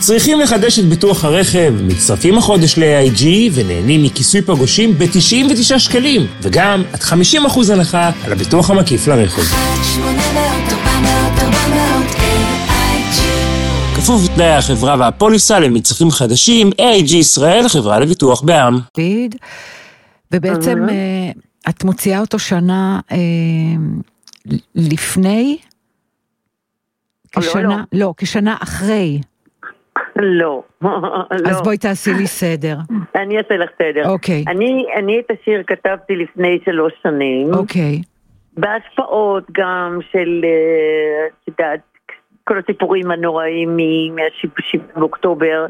צריכים לחדש את ביטוח הרכב, מצטרפים החודש ל-AIG ונהנים מכיסוי פגושים ב-99 שקלים, וגם עד 50% הנחה על הביטוח המקיף לרכב. 1-800-400-400 AIG. כפוף לתנאי החברה והפוליסה למצטרפים חדשים, AIG ישראל, חברה לביטוח בע"מ. ובעצם את מוציאה אותו שנה לפני? כשנה אחרי. לא. אז בואי תעשי לי סדר. אני אעשה לך סדר. אוקיי. אני את השיר כתבתי לפני 3 שנים. אוקיי. בהשפעות גם של כל הסיפורים הנוראים מה-7 באוקטובר,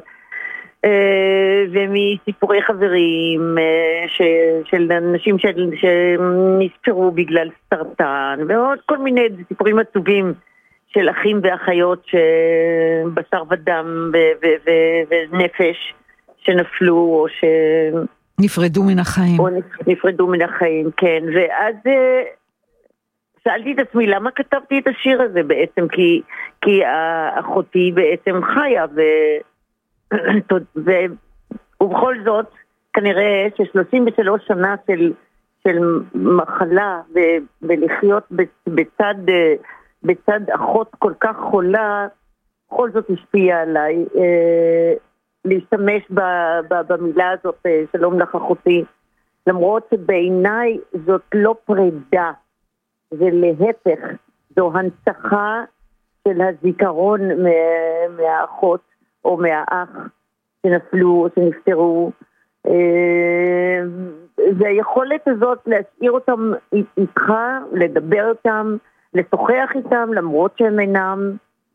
ומסיפורי חברים של אנשים שנספרו בגלל סרטן, ועוד כל מיני סיפורים עצובים של אחים ואחיות שבשר ודם ונפש שנפלו או נפרדו מן החיים. או נפרדו מן החיים, כן. ואז שאלתי את עצמי למה כתבתי את השיר הזה בעצם, כי אחותי בעצם חיה ובכל זאת כנראה ש33 שנה של מחלה ולחיות בצד אחות כל כך חולה, בכל זאת השפיע עליי להשתמש במילה הזאת, שלום לך אחותי, למרות שבעיניי זאת לא פרידה, זה להפך, זו הנצחה של הזיכרון מהאחות או מהאח שנפלו או שנפטרו. והיכולת הזאת להשאיר אותם איתך, לדבר אותם, לשוחח איתם למרות שהם אינם,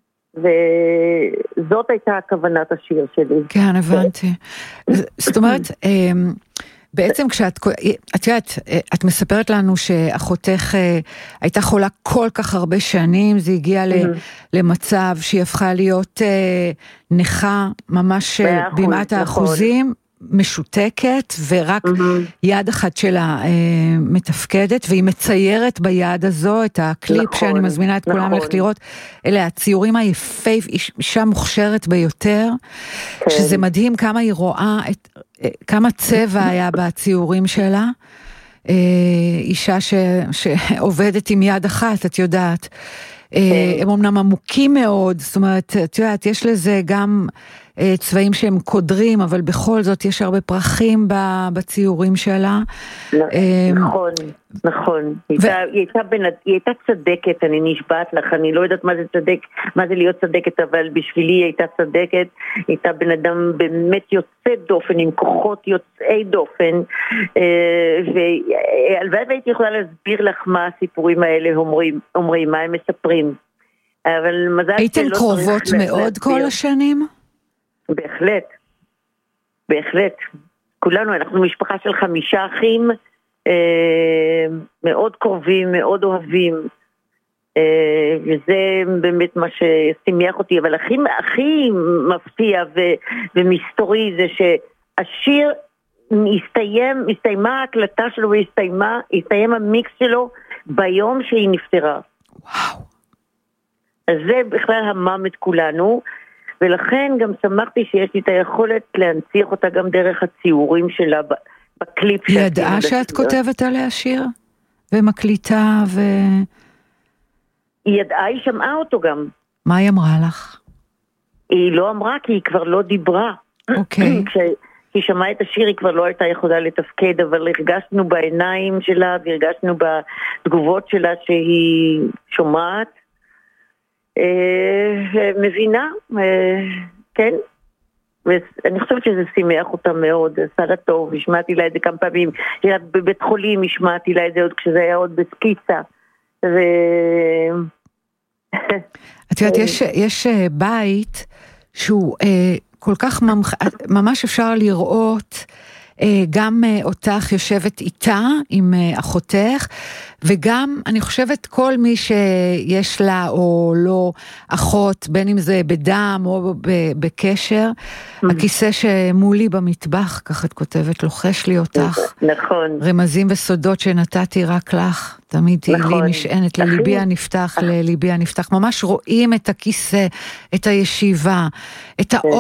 וזאת הייתה כוונת השיר שלי. כן, הבנתי. זאת אומרת, בעצם את יודעת, את מספרת לנו שאחותך הייתה חולה כל כך הרבה שנים, זה הגיע למצב שהיא הפכה להיות נכה ממש במעט האחוזים, משותקת, ורק יד אחת שלה מתפקדת, והיא מציירת ביד הזו את הקליפ שאני מזמינה את כולם ללכת לראות, אלה הציורים היפהפיים, אישה מוכשרת ביותר, שזה מדהים כמה היא רואה, כמה צבע היה בציורים שלה, אישה שעובדת עם יד אחת, את יודעת, הם אמנם עמוקים מאוד, זאת אומרת, את יודעת, יש לזה גם צבעים שהם קודרים, אבל בכל זאת יש הרבה פרחים בציורים שלה. נכון. היא הייתה צדקת, אני נשבעת לך, אני לא יודעת מה זה צדק, מה זה להיות צדקת, אבל בשבילי היא הייתה צדקת, היא הייתה בן אדם באמת יוצא דופן, עם כוחות יוצאי דופן, והלוואי והייתי יכולה להסביר לך מה הסיפורים האלה אומרים, מה הם מספרים. אבל מזל הייתם קרובות מאוד כל השנים? בהחלט. כולנו, אנחנו משפחה של 5 אחים, מאוד קרובים, מאוד אוהבים, וזה באמת מה ששימח אותי. אבל הכי מפתיע ומסתורי זה שהשיר הסתיימה ההקלטה שלו, והסתיים המיקס שלו ביום שהיא נפטרה. וואו. אז זה בכלל המם את כולנו, ולכן גם שמחתי שיש לי את היכולת להנציח אותה גם דרך הציורים שלה בקליפ. היא ידעה שאת כותבת עליה שיר? ומקליטה היא ידעה, היא שמעה אותו גם. מה היא אמרה לך? היא לא אמרה, כי היא כבר לא דיברה. אוקיי. כשהיא שמעה את השיר היא כבר לא הייתה יכולה לתפקד, אבל הרגשנו בעיניים שלה, והרגשנו בתגובות שלה שהיא שומעת. מבינה, כן, ואני חושבת שזה שימח אותה מאוד, עשה לה טוב, השמעתי לה את זה כמה פעמים, בבית חולים השמעתי לה את זה עוד כשזה היה עוד בסקיצה. את יודעת, יש בית שהוא כל כך ממש אפשר לראות גם אותך יושבת איתה עם אחותך, וגם אני חושבת כל מי שיש לה או לא אחות, בין אם זה בדם או בקשר, הכיסא שמולי במטבח, כך את כותבת, לוחש לי אותך. נכון. רמזים וסודות שנתתי רק לך, תמיד תהיי לי משענת, לליבי הנפתח, לליבי הנפתח. ממש רואים את הכיסא, את הישיבה, את